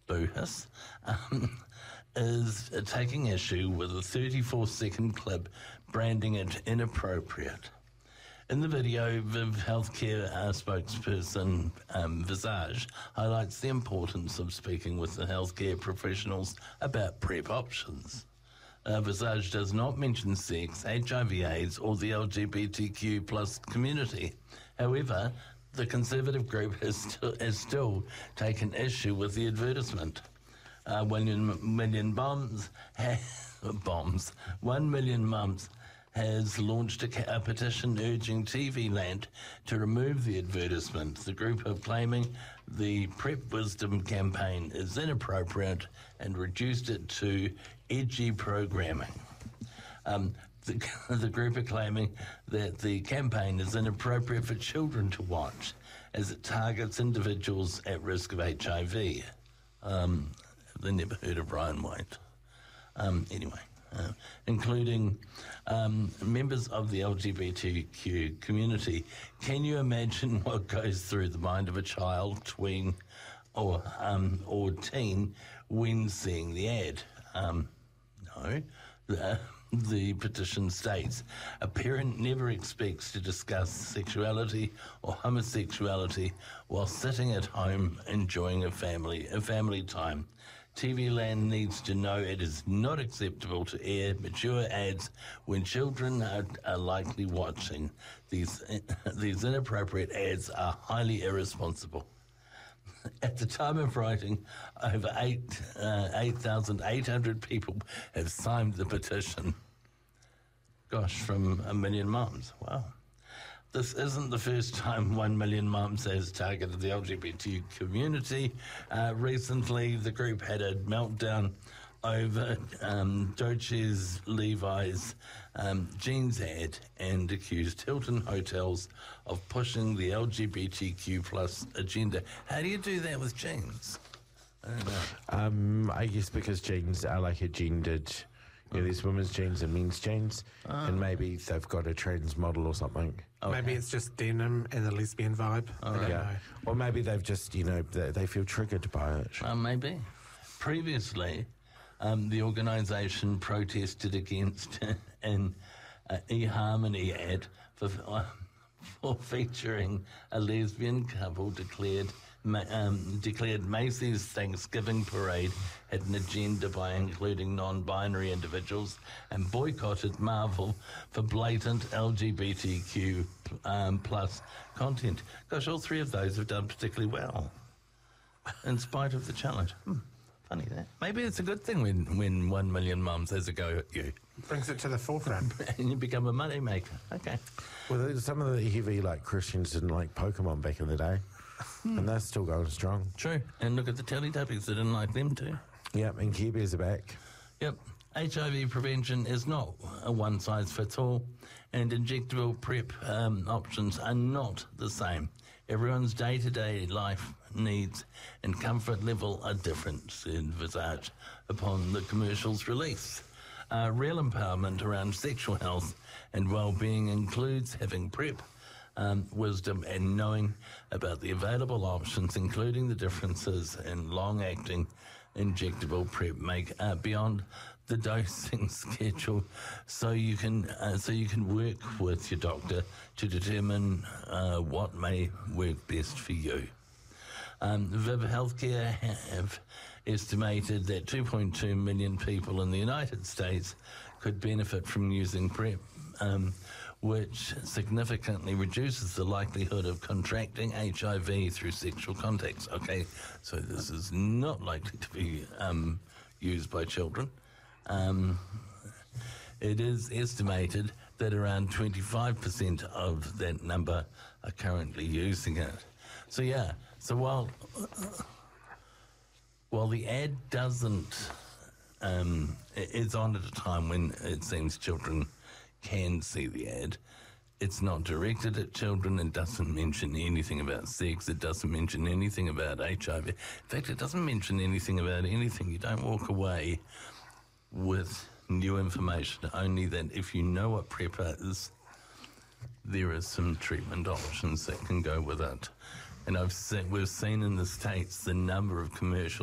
Buhis, is taking issue with a 34-second clip branding it inappropriate. In the video, Viv Healthcare spokesperson Visage highlights the importance of speaking with the healthcare professionals about PrEP options. Visage does not mention sex, HIV/AIDS, or the LGBTQ plus community. However, the Conservative group has still taken issue with the advertisement. 1 million mums has launched a petition urging TV Land to remove the advertisement. The group are claiming the PrEP Wisdom campaign is inappropriate and reduced it to edgy programming. The group are claiming that the campaign is inappropriate for children to watch as it targets individuals at risk of HIV. They never heard of Ryan White. Including members of the LGBTQ community. Can you imagine what goes through the mind of a child, tween, or teen when seeing the ad? No. The petition states, a parent never expects to discuss sexuality or homosexuality while sitting at home enjoying a family time. TV Land needs to know it is not acceptable to air mature ads when children are likely watching. These inappropriate ads are highly irresponsible. At the time of writing, over 8,800 people have signed the petition. Gosh, from 1 million mums. Wow. This isn't the first time 1 million mums has targeted the LGBT community. Recently, the group had a meltdown over Deutsche Levi's jeans ad and accused Hilton Hotels of pushing the LGBTQ plus agenda. How do you do that with jeans? I don't know. I guess because jeans are like a gendered... Yeah, there's women's jeans and men's jeans, and maybe they've got a trans model or something. Okay. Maybe it's just denim and the lesbian vibe. Yeah. Or maybe they've just, they feel triggered by it. Maybe. Previously, the organisation protested against an eHarmony ad for featuring a lesbian couple declared Macy's Thanksgiving Parade had an agenda by including non-binary individuals and boycotted Marvel for blatant LGBTQ plus content. Gosh, all three of those have done particularly well in spite of the challenge. Funny that. Maybe it's a good thing when 1 million mums has a go at you. Brings it to the forefront. And you become a money maker. Okay. Well, some of the heavy Christians didn't like Pokemon back in the day. And they're still going strong. True. And look at the Teletubbies, they didn't like them too. Yep, and Care Bears are back. Yep. HIV prevention is not a one-size-fits-all, and injectable PrEP options are not the same. Everyone's day-to-day life needs and comfort level are different, said Visage upon the commercial's release. Real empowerment around sexual health and well-being includes having PrEP, wisdom and knowing about the available options, including the differences in long-acting injectable PrEP beyond the dosing schedule, so you can work with your doctor to determine what may work best for you. Viv Healthcare have estimated that 2.2 million people in the United States could benefit from using PrEP, which significantly reduces the likelihood of contracting HIV through sexual contacts. Okay, so this is not likely to be used by children. It is estimated that around 25% of that number are currently using it. So yeah, so while the ad doesn't, it's on at a time when it seems children can see the ad. It's not directed at children. It doesn't mention anything about sex. It doesn't mention anything about HIV. In fact, it doesn't mention anything about anything. You don't walk away with new information, only that if you know what PrEP is, there are some treatment options that can go with it. And we've seen in the States the number of commercials